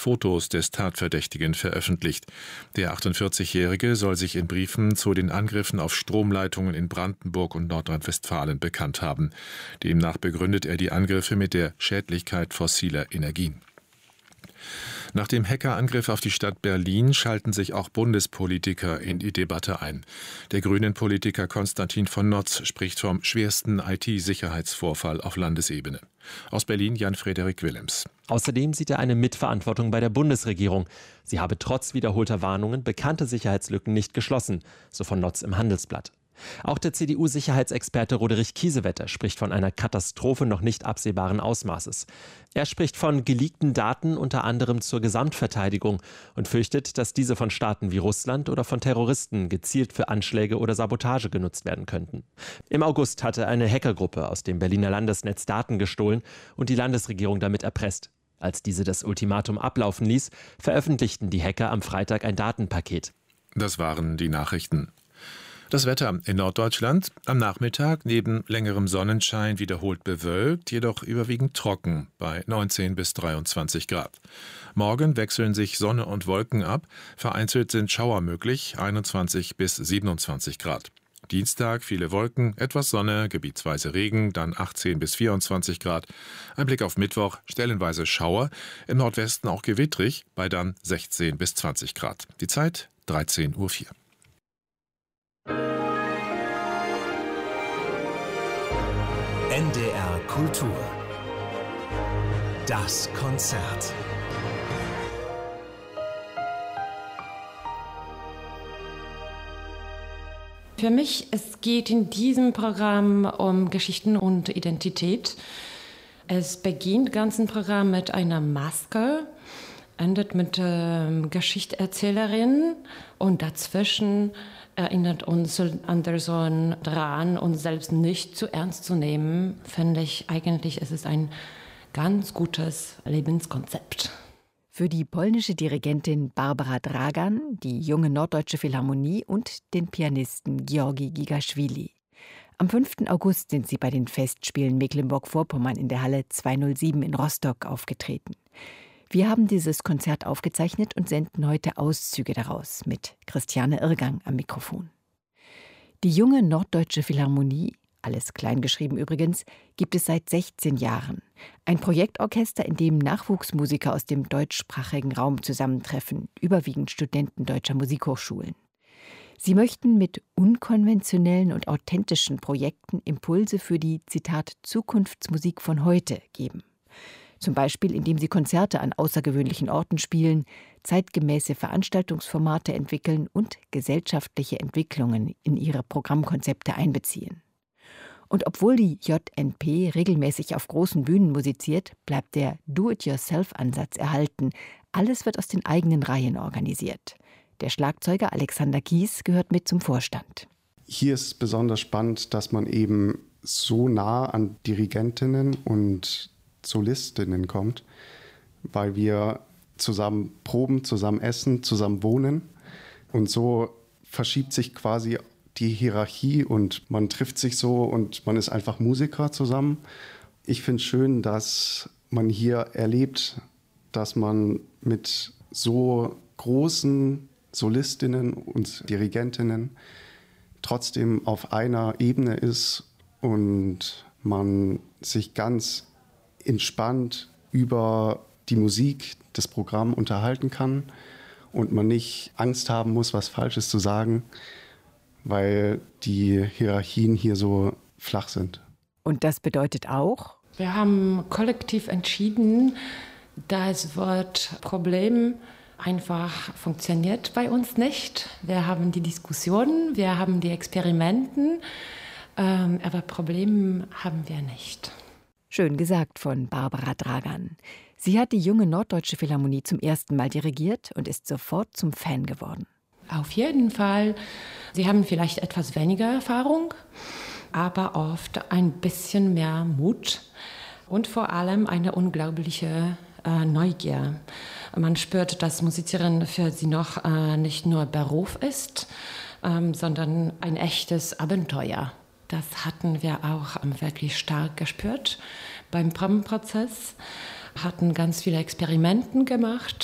Fotos des Tatverdächtigen veröffentlicht. Der 48-Jährige soll sich in Briefen zu den Angriffen auf Stromleitungen in Brandenburg und Nordrhein-Westfalen bekannt haben. Demnach begründet er die Angriffe mit der Schädlichkeit fossiler Energien. Nach dem Hackerangriff auf die Stadt Berlin schalten sich auch Bundespolitiker in die Debatte ein. Der Grünen-Politiker Konstantin von Notz spricht vom schwersten IT-Sicherheitsvorfall auf Landesebene. Aus Berlin Jan-Frederik Willems. Außerdem sieht er eine Mitverantwortung bei der Bundesregierung. Sie habe trotz wiederholter Warnungen bekannte Sicherheitslücken nicht geschlossen, so von Notz im Handelsblatt. Auch der CDU-Sicherheitsexperte Roderich Kiesewetter spricht von einer Katastrophe noch nicht absehbaren Ausmaßes. Er spricht von geleakten Daten unter anderem zur Gesamtverteidigung und fürchtet, dass diese von Staaten wie Russland oder von Terroristen gezielt für Anschläge oder Sabotage genutzt werden könnten. Im August hatte eine Hackergruppe aus dem Berliner Landesnetz Daten gestohlen und die Landesregierung damit erpresst. Als diese das Ultimatum ablaufen ließ, veröffentlichten die Hacker am Freitag ein Datenpaket. Das waren die Nachrichten. Das Wetter in Norddeutschland am Nachmittag neben längerem Sonnenschein wiederholt bewölkt, jedoch überwiegend trocken bei 19 bis 23 Grad. Morgen wechseln sich Sonne und Wolken ab, vereinzelt sind Schauer möglich, 21 bis 27 Grad. Dienstag viele Wolken, etwas Sonne, gebietsweise Regen, dann 18 bis 24 Grad. Ein Blick auf Mittwoch, stellenweise Schauer, im Nordwesten auch gewittrig, bei dann 16 bis 20 Grad. Die Zeit 13:04 Uhr. NDR Kultur. Das Konzert. Für mich, es geht in diesem Programm um Geschichten und Identität. Es beginnt ganzen Programm mit einer Maske, endet mit Geschichtenerzählerin und dazwischen erinnert uns Anderson daran, uns selbst nicht zu ernst zu nehmen. Finde ich eigentlich, es ist ein ganz gutes Lebenskonzept. Für die polnische Dirigentin Barbara Dragan, die junge Norddeutsche Philharmonie und den Pianisten Georgi Gigaschwili. Am 5. August sind sie bei den Festspielen Mecklenburg-Vorpommern in der Halle 207 in Rostock aufgetreten. Wir haben dieses Konzert aufgezeichnet und senden heute Auszüge daraus mit Christiane Irrgang am Mikrofon. Die junge Norddeutsche Philharmonie, alles kleingeschrieben übrigens, gibt es seit 16 Jahren. Ein Projektorchester, in dem Nachwuchsmusiker aus dem deutschsprachigen Raum zusammentreffen, überwiegend Studenten deutscher Musikhochschulen. Sie möchten mit unkonventionellen und authentischen Projekten Impulse für die, Zitat, Zukunftsmusik von heute geben. Zum Beispiel, indem sie Konzerte an außergewöhnlichen Orten spielen, zeitgemäße Veranstaltungsformate entwickeln und gesellschaftliche Entwicklungen in ihre Programmkonzepte einbeziehen. Und obwohl die JNP regelmäßig auf großen Bühnen musiziert, bleibt der Do-it-yourself-Ansatz erhalten. Alles wird aus den eigenen Reihen organisiert. Der Schlagzeuger Alexander Kies gehört mit zum Vorstand. Hier ist es besonders spannend, dass man eben so nah an Dirigentinnen und Solistinnen kommt, weil wir zusammen proben, zusammen essen, zusammen wohnen. Und so verschiebt sich quasi die Hierarchie und man trifft sich so und man ist einfach Musiker zusammen. Ich finde es schön, dass man hier erlebt, dass man mit so großen Solistinnen und Dirigentinnen trotzdem auf einer Ebene ist und man sich ganz entspannt über die Musik, das Programm unterhalten kann und man nicht Angst haben muss, was Falsches zu sagen, weil die Hierarchien hier so flach sind. Und das bedeutet auch? Wir haben kollektiv entschieden, das Wort Problem einfach funktioniert bei uns nicht. Wir haben die Diskussionen, wir haben die Experimenten, aber Probleme haben wir nicht. Schön gesagt von Barbara Dragan. Sie hat die junge Norddeutsche Philharmonie zum ersten Mal dirigiert und ist sofort zum Fan geworden. Auf jeden Fall. Sie haben vielleicht etwas weniger Erfahrung, aber oft ein bisschen mehr Mut und vor allem eine unglaubliche Neugier. Man spürt, dass Musizieren für sie noch nicht nur Beruf ist, sondern ein echtes Abenteuer. Das hatten wir auch wirklich stark gespürt beim Probenprozess. Hatten ganz viele Experimenten gemacht